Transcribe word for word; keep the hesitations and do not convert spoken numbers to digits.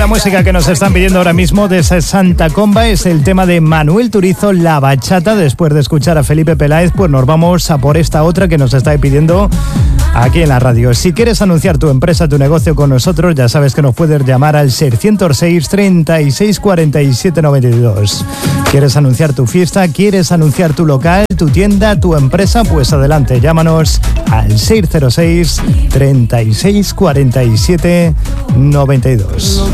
La música que nos están pidiendo ahora mismo desde Santa Comba es el tema de Manuel Turizo, La Bachata. Después de escuchar a Felipe Peláez, pues nos vamos a por esta otra que nos está pidiendo aquí en la radio. Si quieres anunciar tu empresa, tu negocio con nosotros, ya sabes que nos puedes llamar al seiscientos seis, treinta y seis, cuarenta y siete, noventa y dos. ¿Quieres anunciar tu fiesta? ¿Quieres anunciar tu local, tu tienda, tu empresa? Pues adelante, llámanos al seiscientos seis, treinta y seis, cuarenta y siete, noventa y dos.